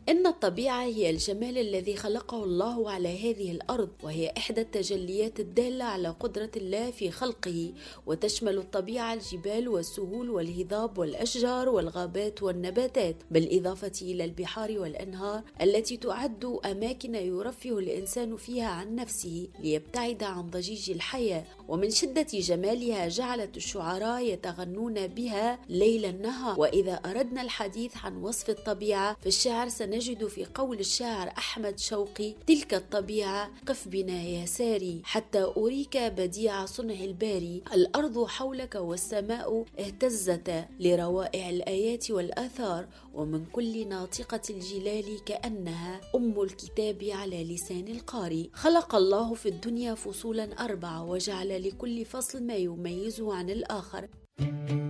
إن الطبيعة هي الجمال الذي خلقه الله على هذه الأرض، وهي إحدى التجليات الدالة على قدرة الله في خلقه، وتشمل الطبيعة الجبال والسهول والهضاب والأشجار والغابات والنباتات، بالإضافة إلى البحار والأنهار التي تعد أماكن يرفه الإنسان فيها عن نفسه ليبتعد عن ضجيج الحياة. ومن شدة جمالها جعلت الشعراء يتغنون بها ليل النهار. وإذا أردنا الحديث عن وصف الطبيعة في الشعر سنجد في قول الشاعر أحمد شوقي: تلك الطبيعة قف بنا يا ساري حتى أريك بديع صنع الباري، الأرض حولك والسماء اهتزتا لروائع الآيات والآثار، ومن كل ناطقة الجلال كأنها أم الكتاب على لسان القارئ. خلق الله في الدنيا فصولا 4 وجعل لكل فصل ما يميزه عن الآخر.